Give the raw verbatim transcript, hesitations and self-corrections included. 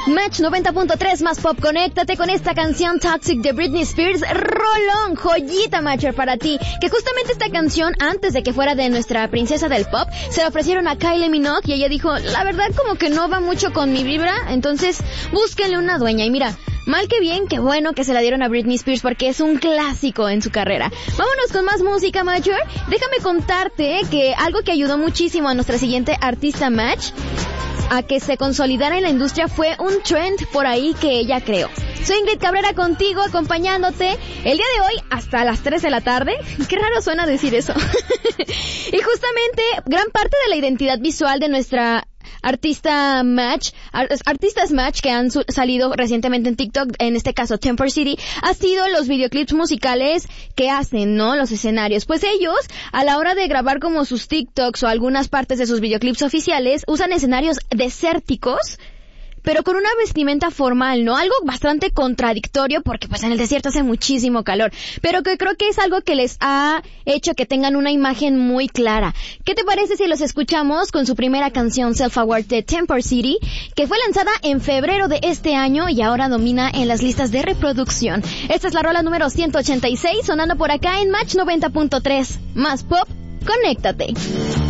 Match noventa punto tres más pop, conéctate con esta canción Toxic de Britney Spears, rolón, joyita Matcher para ti, que justamente esta canción, antes de que fuera de nuestra princesa del pop, se la ofrecieron a Kylie Minogue y ella dijo, la verdad como que no va mucho con mi vibra, entonces búsquenle una dueña. Y mira, mal que bien, qué bueno que se la dieron a Britney Spears porque es un clásico en su carrera. Vámonos con más música, Matcher. Déjame contarte que algo que ayudó muchísimo a nuestra siguiente artista Match a que se consolidara en la industria fue un trend por ahí que ella creó. Soy Ingrid Cabrera contigo, acompañándote el día de hoy hasta las tres de la tarde. Qué raro suena decir eso. Y justamente gran parte de la identidad visual de nuestra artista Match, artistas Match que han su- salido recientemente en TikTok, en este caso Temper City, ha sido los videoclips musicales que hacen, ¿no? Los escenarios. Pues ellos, a la hora de grabar como sus TikToks o algunas partes de sus videoclips oficiales, usan escenarios desérticos, pero con una vestimenta formal, ¿no? Algo bastante contradictorio porque pues en el desierto hace muchísimo calor, pero que creo que es algo que les ha hecho que tengan una imagen muy clara. ¿Qué te parece si los escuchamos con su primera canción Self-Aware de Temper City, que fue lanzada en febrero de este año y ahora domina en las listas de reproducción? Esta es la rola número ciento ochenta y seis, sonando por acá en Match noventa punto tres. Más pop, conéctate.